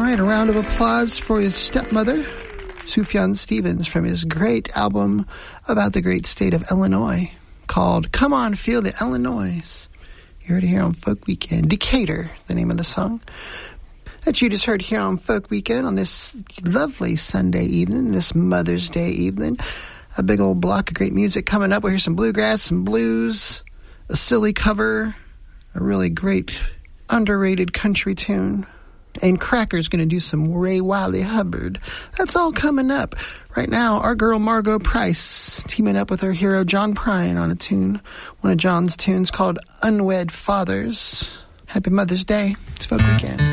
right, a round of applause for his stepmother, Sufjan Stevens, from his great album about the great state of Illinois called Come On, Feel the Illinois. You heard it here on Folk Weekend. Decatur, the name of the song. That you just heard here on Folk Weekend on this lovely Sunday evening, this Mother's Day evening. A big old block of great music coming up. We'll hear some bluegrass, some blues, a silly cover, a really great underrated country tune. And Cracker's going to do some Ray Wiley Hubbard. That's all coming up. Right now, our girl Margot Price teaming up with her hero John Prine on a tune, one of John's tunes called Unwed Fathers. Happy Mother's Day. It's Folk Weekend.